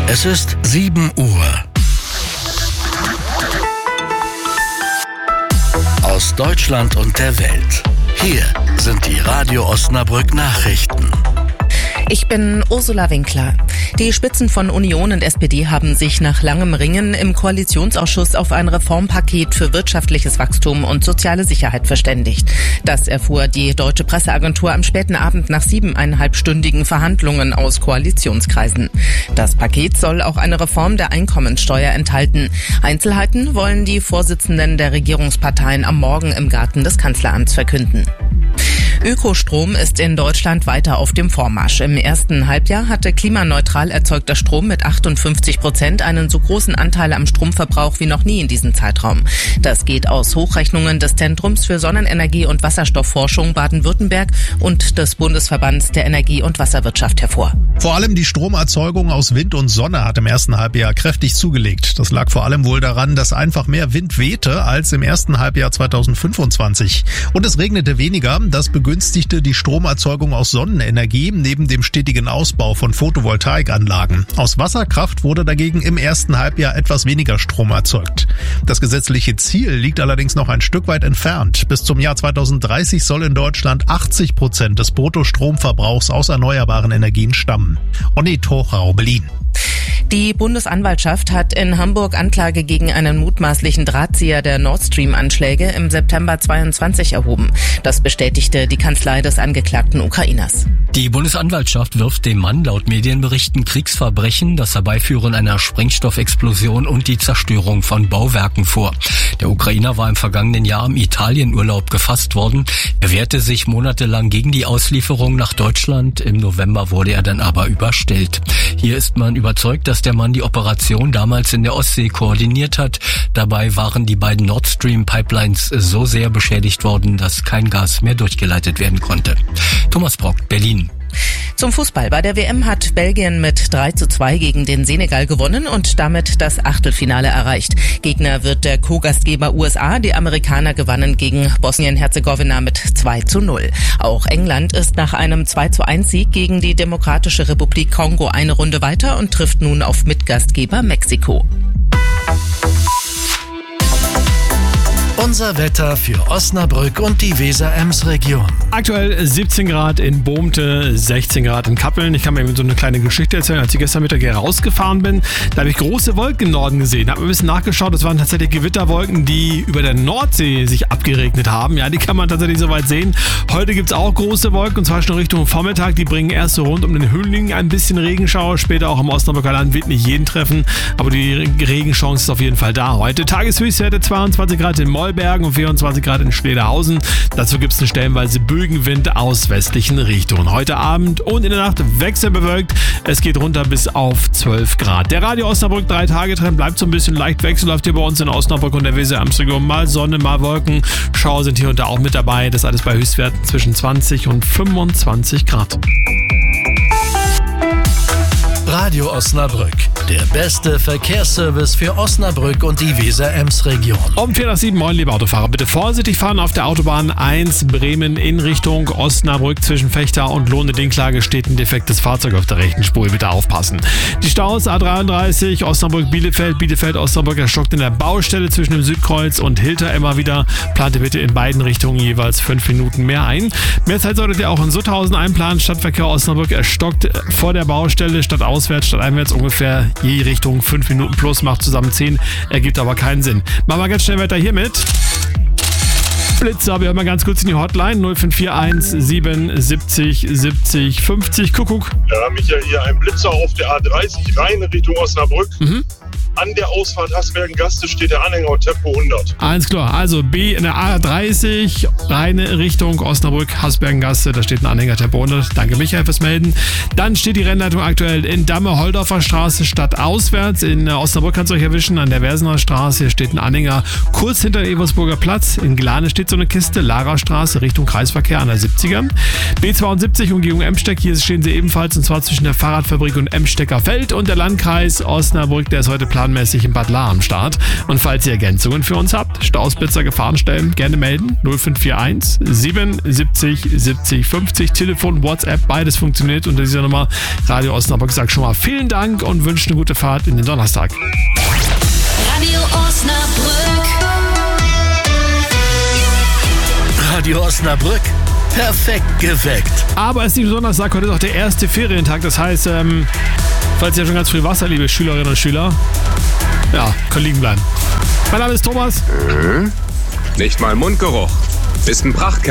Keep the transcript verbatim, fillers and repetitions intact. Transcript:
Es ist sieben Uhr. Aus Deutschland und der Welt. Hier sind die Radio Osnabrück Nachrichten. Ich bin Ursula Winkler. Die Spitzen von Union und S P D haben sich nach langem Ringen im Koalitionsausschuss auf ein Reformpaket für wirtschaftliches Wachstum und soziale Sicherheit verständigt. Das erfuhr die Deutsche Presseagentur am späten Abend nach siebeneinhalbstündigen Verhandlungen aus Koalitionskreisen. Das Paket soll auch eine Reform der Einkommensteuer enthalten. Einzelheiten wollen die Vorsitzenden der Regierungsparteien am Morgen im Garten des Kanzleramts verkünden. Ökostrom ist in Deutschland weiter auf dem Vormarsch. Im ersten Halbjahr hatte klimaneutral erzeugter Strom mit achtundfünfzig Prozent einen so großen Anteil am Stromverbrauch wie noch nie in diesem Zeitraum. Das geht aus Hochrechnungen des Zentrums für Sonnenenergie und Wasserstoffforschung Baden-Württemberg und des Bundesverbands der Energie- und Wasserwirtschaft hervor. Vor allem die Stromerzeugung aus Wind und Sonne hat im ersten Halbjahr kräftig zugelegt. Das lag vor allem wohl daran, dass einfach mehr Wind wehte als im ersten Halbjahr zweitausendfünfundzwanzig. Und es regnete weniger. Das begünstigte die Stromerzeugung aus Sonnenenergie neben dem stetigen Ausbau von Photovoltaikanlagen. Aus Wasserkraft wurde dagegen im ersten Halbjahr etwas weniger Strom erzeugt. Das gesetzliche Ziel liegt allerdings noch ein Stück weit entfernt. Bis zum Jahr zweitausenddreißig soll in Deutschland achtzig Prozent des Bruttostromverbrauchs aus erneuerbaren Energien stammen. Onni Torau, Berlin. Die Bundesanwaltschaft hat in Hamburg Anklage gegen einen mutmaßlichen Drahtzieher der Nord Stream-Anschläge im September zweiundzwanzig erhoben. Das bestätigte die Kanzlei des angeklagten Ukrainers. Die Bundesanwaltschaft wirft dem Mann laut Medienberichten Kriegsverbrechen, das Herbeiführen einer Sprengstoffexplosion und die Zerstörung von Bauwerken vor. Der Ukrainer war im vergangenen Jahr im Italienurlaub gefasst worden. Er wehrte sich monatelang gegen die Auslieferung nach Deutschland. Im November wurde er dann aber überstellt. Hier ist man überzeugt, dass der Mann die Operation damals in der Ostsee koordiniert hat. Dabei waren die beiden Nord Stream Pipelines so sehr beschädigt worden, dass kein Gas mehr durchgeleitet werden konnte. Thomas Brock, Berlin. Zum Fußball. Bei der W M hat Belgien mit drei zu zwei gegen den Senegal gewonnen und damit das Achtelfinale erreicht. Gegner wird der Co-Gastgeber U S A. Die Amerikaner gewannen gegen Bosnien-Herzegowina mit zwei zu null. Auch England ist nach einem zwei zu eins Sieg gegen die Demokratische Republik Kongo eine Runde weiter und trifft nun auf Mitgastgeber Mexiko. Unser Wetter für Osnabrück und die Weser-Ems-Region. Aktuell siebzehn Grad in Bohmte, sechzehn Grad in Kappeln. Ich kann mir so eine kleine Geschichte erzählen. Als ich gestern Mittag hier rausgefahren bin, da habe ich große Wolken im Norden gesehen. Habe ein bisschen nachgeschaut. Das waren tatsächlich Gewitterwolken, die über der Nordsee sich abgeregnet haben. Ja, die kann man tatsächlich soweit sehen. Heute gibt es auch große Wolken, und zwar schon Richtung Vormittag. Die bringen erst so rund um den Hüllingen ein bisschen Regenschauer. Später auch im Osnabrücker Land wird nicht jeden treffen, aber die Regenchance ist auf jeden Fall da. Heute Tageshöchstwerte zweiundzwanzig Grad in Moll und vierundzwanzig Grad in Schlederhausen. Dazu gibt es einen stellenweise Bögenwind aus westlichen Richtungen. Heute Abend und in der Nacht wechselbewölkt. Es geht runter bis auf zwölf Grad. Der Radio Osnabrück drei Tage Trend bleibt so ein bisschen leicht wechselhaft hier bei uns in Osnabrück und der Weser-Ems-Region. Mal Sonne, mal Wolken. Schauer sind hier und da auch mit dabei. Das alles bei Höchstwerten zwischen zwanzig und fünfundzwanzig Grad. Radio Osnabrück, der beste Verkehrsservice für Osnabrück und die Weser-Ems-Region. Um vier nach sieben, moin, liebe Autofahrer. Bitte vorsichtig fahren auf der Autobahn eins Bremen in Richtung Osnabrück. Zwischen Fechter und Lohne-Dinklage steht ein defektes Fahrzeug auf der rechten Spur. Bitte aufpassen. Die Staus A dreiunddreißig, Osnabrück-Bielefeld, Bielefeld-Osnabrück erstockt in der Baustelle zwischen dem Südkreuz und Hilter immer wieder. Plante bitte in beiden Richtungen jeweils fünf Minuten mehr ein. Mehr Zeit solltet ihr auch in Sutthausen einplanen. Stadtverkehr Osnabrück erstockt vor der Baustelle statt auswärts, statt einwärts ungefähr je Richtung fünf Minuten plus, macht zusammen zehn, ergibt aber keinen Sinn. Machen wir ganz schnell weiter hiermit. Blitzer, wir hören mal ganz kurz in die Hotline null fünf vier eins sieben siebzig siebzig fünfzig. Kuckuck. Ja, Michael, hier ein Blitzer auf der A dreißig rein Richtung Osnabrück. Mhm. An der Ausfahrt Hasbergen-Gaste steht der Anhänger und Tempo hundert. Alles klar, also B in der A dreißig, reine Richtung Osnabrück, Hasbergen-Gaste, da steht ein Anhänger Tempo hundert. Danke Michael fürs Melden. Dann steht die Rennleitung aktuell in Damme-Holdorfer Straße statt auswärts. In Osnabrück kannst du euch erwischen, an der Versener Straße. Hier steht ein Anhänger kurz hinter Eversburger Platz. In Glane steht so eine Kiste, Lara Straße, Richtung Kreisverkehr an der siebziger. B zweiundsiebzig, Umgehung Emsteck, hier stehen sie ebenfalls, und zwar zwischen der Fahrradfabrik und Emstecker Feld. Und der Landkreis Osnabrück, der ist heute planmäßig planmäßig in Bad Lahr am Start. Und falls ihr Ergänzungen für uns habt, Staus, Blitzer, Gefahrenstellen, gerne melden. null fünf vier eins siebenundsiebzig siebzig fünfzig. Telefon, WhatsApp, beides funktioniert unter dieser Nummer. Radio Osnabrück sagt schon mal vielen Dank und wünscht eine gute Fahrt in den Donnerstag. Radio Osnabrück. Radio Osnabrück. Perfekt geweckt. Aber es ist nicht Donnerstag, heute ist auch der erste Ferientag. Das heißt, ähm, falls ihr schon ganz früh Wasser, liebe Schülerinnen und Schüler, ja, können liegen bleiben. Mein Name ist Thomas. Mhm. Nicht mal Mundgeruch. Ist ein Prachtkerl.